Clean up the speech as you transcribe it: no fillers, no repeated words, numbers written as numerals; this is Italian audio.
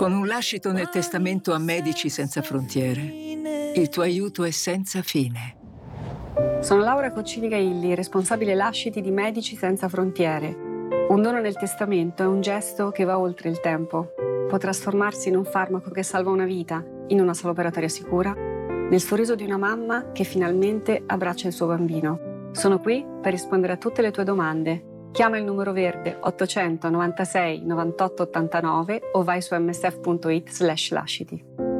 Con un lascito nel testamento a Medici Senza Frontiere, il tuo aiuto è senza fine. Sono Laura Coccini-Gailli, responsabile lasciti di Medici Senza Frontiere. Un dono nel testamento è un gesto che va oltre il tempo. Può trasformarsi in un farmaco che salva una vita, in una sala operatoria sicura, nel sorriso di una mamma che finalmente abbraccia il suo bambino. Sono qui per rispondere a tutte le tue domande. Chiama il numero verde 896 98 89 o vai su msf.it/lasciti.